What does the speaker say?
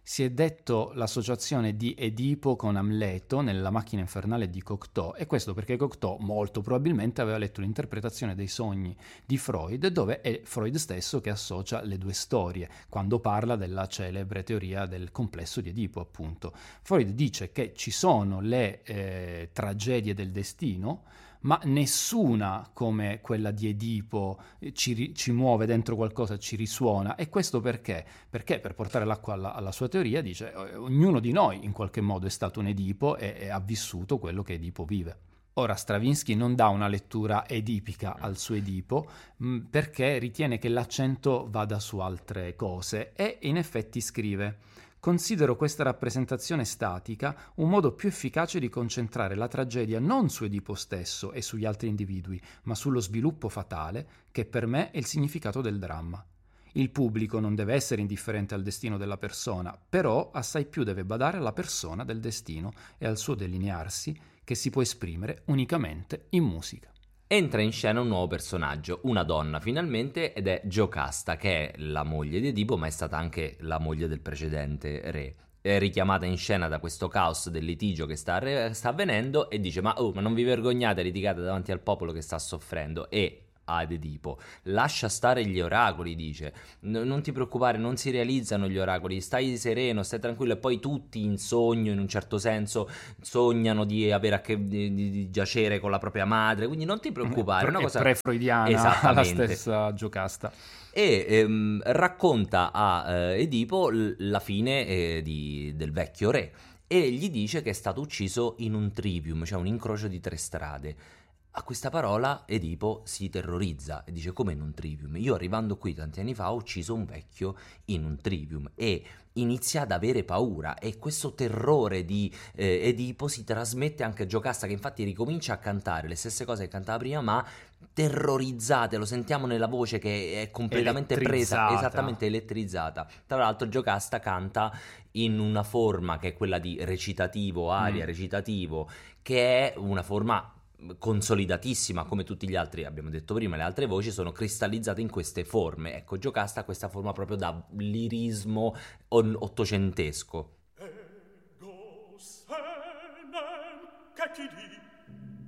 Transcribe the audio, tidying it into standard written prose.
Si è detto l'associazione di Edipo con Amleto nella macchina infernale di Cocteau, e questo perché Cocteau molto probabilmente aveva letto l'interpretazione dei sogni di Freud, dove è Freud stesso che associa le due storie, quando parla della celebre teoria del complesso di Edipo, appunto. Freud dice che ci sono le tragedie del destino, ma nessuna come quella di Edipo ci muove dentro qualcosa, ci risuona. E questo perché? Perché, per portare l'acqua alla sua teoria, dice ognuno di noi in qualche modo è stato un Edipo e ha vissuto quello che Edipo vive. Ora, Stravinsky non dà una lettura edipica al suo Edipo perché ritiene che l'accento vada su altre cose, e in effetti scrive: considero questa rappresentazione statica un modo più efficace di concentrare la tragedia non su Edipo stesso e sugli altri individui, ma sullo sviluppo fatale, che per me è il significato del dramma. Il pubblico non deve essere indifferente al destino della persona, però assai più deve badare alla persona del destino e al suo delinearsi, che si può esprimere unicamente in musica. Entra in scena un nuovo personaggio, una donna finalmente, ed è Giocasta, che è la moglie di Edipo, ma è stata anche la moglie del precedente re. È richiamata in scena da questo caos del litigio che sta avvenendo, e dice: ma non vi vergognate, litigate davanti al popolo che sta soffrendo. E ad Edipo: lascia stare gli oracoli, dice, non ti preoccupare, non si realizzano gli oracoli, stai sereno, stai tranquillo. E poi tutti in sogno, in un certo senso, sognano di avere di giacere con la propria madre, quindi non ti preoccupare, è una cosa pre-freudiana alla stessa Giocasta. E racconta a Edipo la fine del vecchio re, e gli dice che è stato ucciso in un trivium, cioè un incrocio di 3 strade. A questa parola Edipo si terrorizza e dice: come in un trivium? Io, arrivando qui tanti anni fa, ho ucciso un vecchio in un trivium. E inizia ad avere paura, e questo terrore di Edipo si trasmette anche a Giocasta, che infatti ricomincia a cantare le stesse cose che cantava prima, ma terrorizzate. Lo sentiamo nella voce che è completamente presa, esattamente elettrizzata. Tra l'altro Giocasta canta in una forma che è quella di recitativo, aria, recitativo, che è una forma consolidatissima, come tutti gli altri, abbiamo detto prima, le altre voci sono cristallizzate in queste forme. Ecco, Giocasta ha questa forma proprio da lirismo ottocentesco. Ego senem, che ti